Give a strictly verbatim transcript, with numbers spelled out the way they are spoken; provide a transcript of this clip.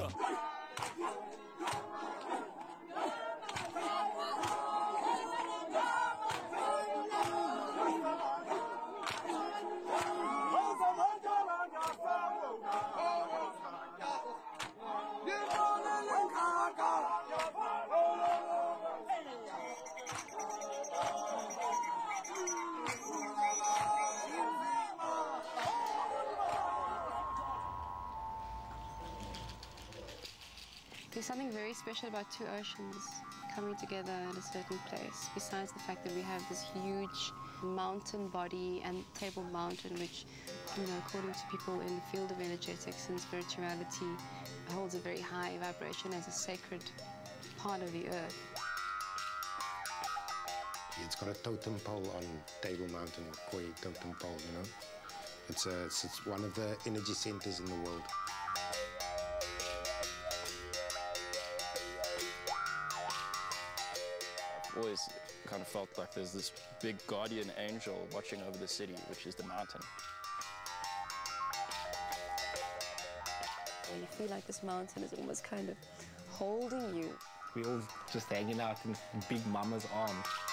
Yeah. There's something very special about two oceans coming together at a certain place, besides the fact that we have this huge mountain body and Table Mountain, which, you know, according to people in the field of energetics and spirituality, holds a very high vibration as a sacred part of the earth. It's got a totem pole on Table Mountain, Khoi totem pole, you know. It's, a, it's, it's one of the energy centers in the world. Always kind of felt like there's this big guardian angel watching over the city, which is the mountain. And you feel like this mountain is almost kind of holding you. We all just hanging out in Big Mama's arms.